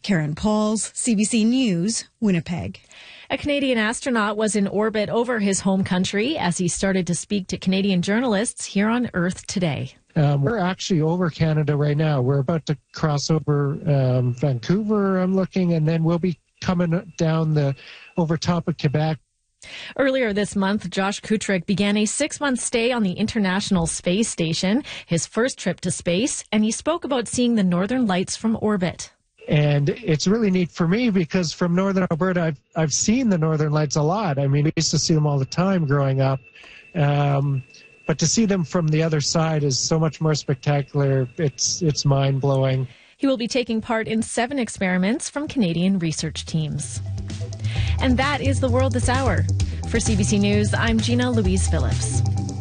Karen Pauls, CBC News, Winnipeg. A Canadian astronaut was in orbit over his home country as he started to speak to Canadian journalists here on Earth today. We're actually over Canada right now. We're about to cross over Vancouver, I'm looking, and then we'll be coming down over top of Quebec. Earlier this month, Josh Kutryk began a 6-month stay on the International Space Station, his first trip to space, and he spoke about seeing the Northern Lights from orbit. And it's really neat for me because from Northern Alberta, I've seen the Northern Lights a lot. I mean, I used to see them all the time growing up. But to see them from the other side is so much more spectacular. It's mind-blowing. He will be taking part in 7 experiments from Canadian research teams. And that is the world this hour. For CBC News, I'm Gina Louise Phillips.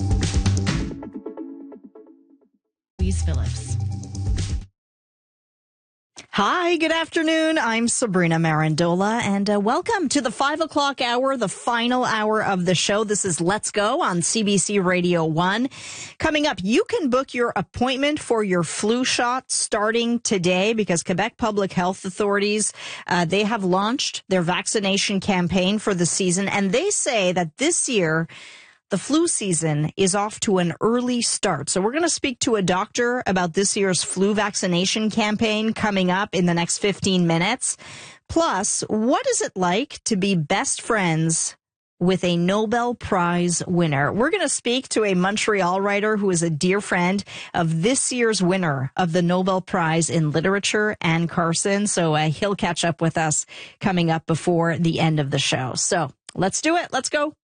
Hi, good afternoon. I'm Sabrina Marandola, and welcome to the 5 o'clock hour, the final hour of the show. This is Let's Go on CBC Radio 1. Coming up, you can book your appointment for your flu shot starting today because Quebec Public Health Authorities, they have launched their vaccination campaign for the season, and they say that this year, the flu season is off to an early start. So we're going to speak to a doctor about this year's flu vaccination campaign coming up in the next 15 minutes. Plus, what is it like to be best friends with a Nobel Prize winner? We're going to speak to a Montreal writer who is a dear friend of this year's winner of the Nobel Prize in Literature, Anne Carson. So he'll catch up with us coming up before the end of the show. So let's do it. Let's go.